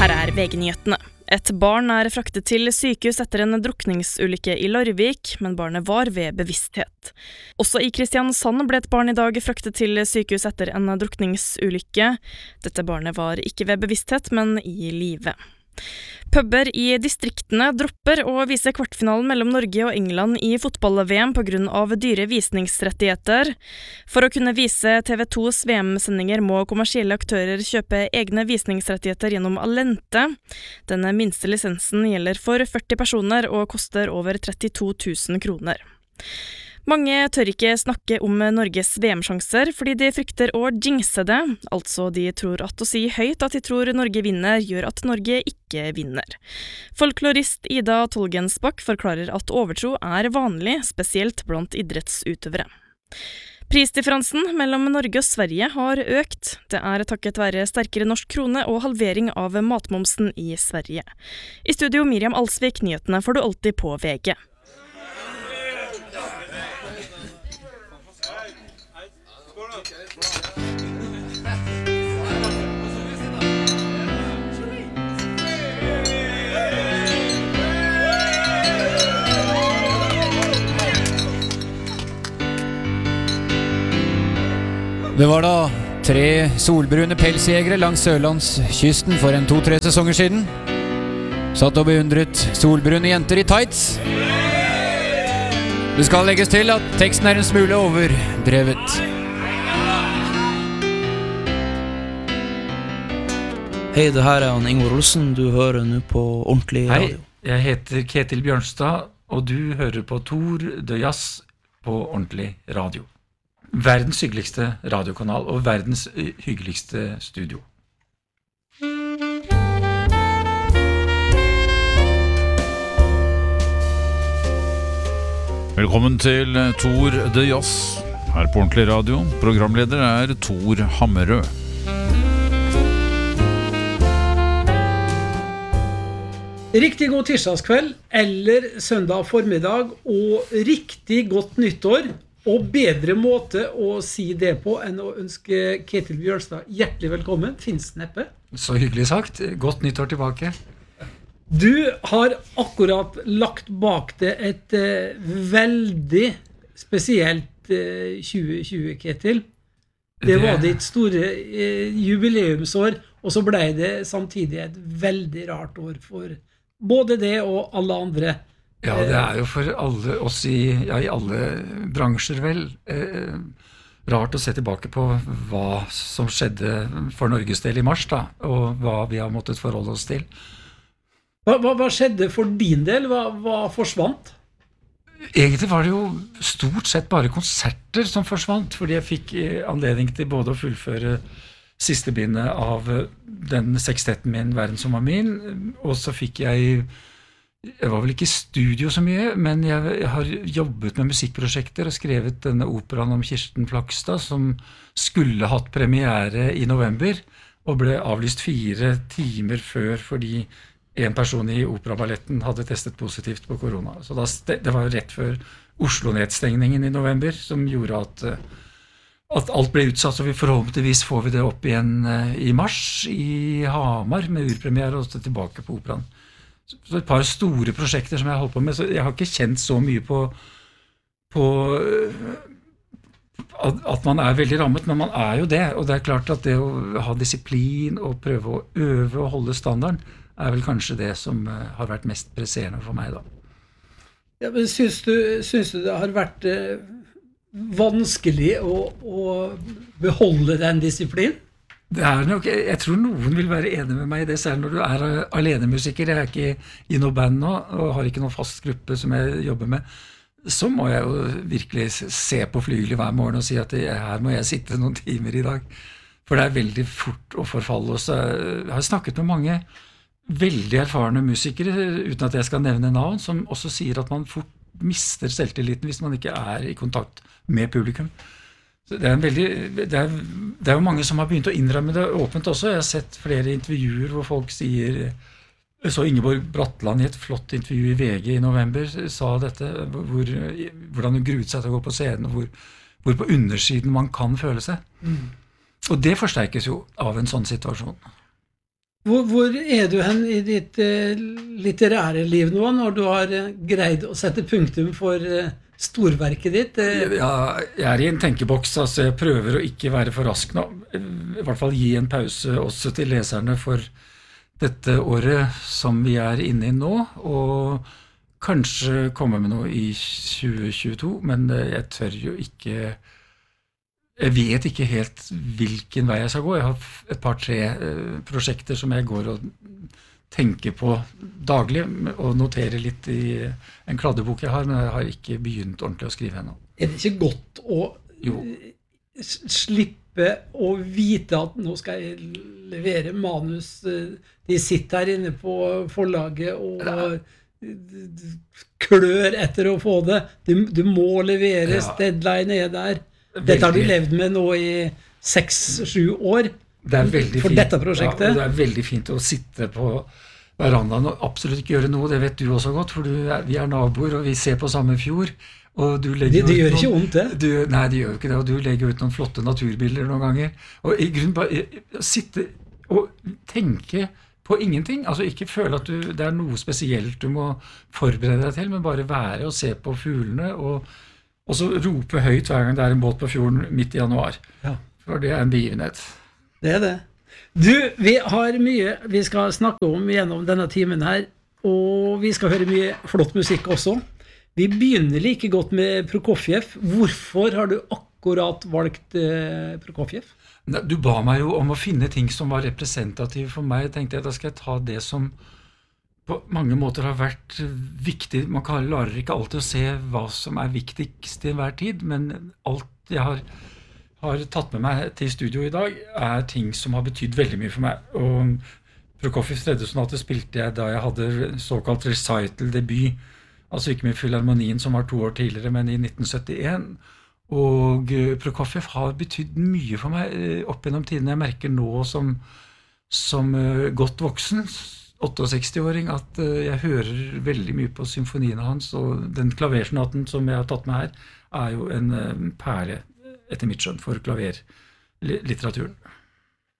Her VG-nyhetene. Et barn fraktet til sykehus etter en drukningsulykke I Larvik, men barnet var ved bevissthet. Også I Kristiansand ble et barn I dag fraktet til sykehus etter en drukningsulykke. Dette barnet var ikke ved bevissthet, men I live. Puber I distriktene dropper å vise kvartfinalen mellom Norge og England I fotball-VM på grunn av dyre visningsrettigheter. For å kunne vise TV2s VM-sendinger må kommersielle aktører kjøpe egne visningsrettigheter gjennom Allente. Denne minste lisensen gjelder for 40 personer og koster over 32 000 kroner. Mange tør ikke snakke om Norges VM-sjanser fordi de frykter å jinxe det, altså de tror at å si høyt at de tror Norge vinner gjør at Norge ikke vinner. Folklorist Ida Tolgensbakk forklarer at overtro vanlig, spesielt blant idrettsutøvere. Prisdifferansen mellom Norge og Sverige har økt. Det takket være sterkere norsk krone og halvering av matmomsen I Sverige. I studio Miriam Alsvik, nyhetene får du alltid på VG. Det var da 3 solbrune pelsjegere langs Sørlandskysten for en 2-3 sesonger siden. Satt og beundret solbrune jenter I tights. Det skal legges til at teksten en smule overdrevet. Hei, det her han Ingvar Olsen. Du hører nå på Ordentlig Radio. Hei, jeg heter Ketil Bjørnstad, og du hører på Tor de Jazz på Ordentlig Radio. Verdens hyggeligste radiokanal og verdens hyggeligste studio. Velkommen til Tor de Jazz her på Ordentlig Radio. Programleder Tor Hammerød. Riktig god tirsdagskveld eller søndag formiddag og riktig godt nyttår. Og bedre måte å si det på enn å ønske Ketil Bjørnstad hjertelig velkommen. Finns det neppe? Så hyggelig sagt. Godt nyttår tilbake. Du har akkurat lagt bak det et veldig spesielt 2020, Ketil. Det var ditt store jubileumsår, og så ble det samtidig et veldig rart år for både det og alle andre. Ja, det jo for alle oss I alle bransjer vel rart å se tilbake på hva som skjedde for Norges del I mars da, og hva vi har måttet forholde oss til. Hva skjedde for din del? Hva forsvant? Egentlig var det jo stort sett bare konserter som forsvant, fordi jeg fikk anledning til både å fullføre siste bindet av den sekstetten min, Verden som var min, og så fikk jeg var vel ikke I studio så mye, men jeg har jobbet med musikkprosjekter og skrevet denne operaen om Kirsten Flakstad, som skulle hatt premiere I november, og ble avlyst 4 timer før, fordi en person I operaballetten hadde testet positivt på korona. Så det var rett før Oslo-nedstengningen I november, som gjorde at alt ble utsatt, så forhåpentligvis får vi det opp igjen I mars, I Hamar, med urpremiere, og så tilbake på operaen. Så et par store prosjekter som jeg har holdt på med, så jeg har ikke kjent så mye på at man veldig rammet, men man jo det, og det klart at det å ha disiplin og prøve å øve og holde standarden vel kanskje det som har vært mest presserende for meg da. Ja, men synes du det har vært vanskelig å beholde den disiplinen? Det nok, jeg tror noen vil være enig med meg I det, selv når du alenemusiker. Jeg ikke I noe band nå, og har ikke noen fast gruppe som jeg jobber med. Så må jeg jo virkelig se på flygelet hver morgen og si at her må jeg sitte noen timer I dag. For det veldig fort å forfalle. Så jeg har snakket med mange veldig erfarne musikere, uten at jeg skal nevne navn, som også sier at man fort mister selvtilliten hvis man ikke I kontakt med publikum. Så det jo mange som har begynt å innrømme det åpent også. Jeg har sett flere intervjuer hvor folk sier, så Ingeborg Bratland I et flott intervju I VG I november sa dette, hvordan hun gruet seg til å gå på scenen, og hvor på undersiden man kan føle seg. Og det forsterkes jo av en sånn situasjon. Hvor du hen I ditt litterære liv nå, når du har greid å sette punktum for storverket ditt? Ja, jeg I en tenkeboks, altså jeg prøver å ikke være for rask nå. I hvert fall gi en pause også til leserne for dette året som vi inne I nå, og kanskje komme med noe I 2022, men jeg tør jo ikke. Jeg vet ikke helt hvilken vei jeg skal gå. Jeg har et par-tre prosjekter som jeg går og tenker på daglig, og noterer litt I en kladdebok jeg har, men jeg har ikke begynt ordentlig å skrive ennå. Det ikke godt å slippe å vite at nå skal jeg levere manus, de sitter her inne på forlaget og klør etter å få det, du må leveres, deadline der. Dette har du levd med nå I 6-7 år for dette prosjektet. Ja, det veldig fint å sitte på verandaen og absolutt ikke gjøre noe, det vet du også godt, for vi naboer og vi ser på samme fjord. Og du legger det gjør ikke ondt det? Nei, det gjør ikke det, og du legger ut noen flotte naturbilder noen ganger. Og I grunnen bare sitte og tenke på ingenting, altså ikke føle at det noe spesielt du må forberede deg til, men bare være og se på fuglene og så rope høyt hver gang det en båt på fjorden midt I januar. Ja. For det en begivenhet. Det det. Du, vi har mye vi skal snakke om gjennom denne timen her, og vi skal høre mye flott musikk også. Vi begynner like godt med Prokofjev. Hvorfor har du akkurat valgt Prokofjev? Du ba meg jo om å finne ting som var representative for meg. Jeg tenkte da skal jeg ta det som på mange måter har vært viktig. Man klarer ikke alltid å se hva som viktigst til hver tid, men alt jeg har tatt med meg til studio I dag ting som har betydd veldig mye for meg. Og Prokofjevs tredje sonate spilte jeg da jeg hadde såkalt recital-debut, altså ikke med Filharmonien som var 2 år tidligere, men I 1971. Og Prokofjev har betydd mye for meg opp gjennom tiden. Jeg merker nå som godt voksen, 68-åring, at jeg hører veldig mye på symfoniene hans, og den klaversonaten som jeg har tatt med her jo en perle etter mitt skjønn for klaverlitteraturen.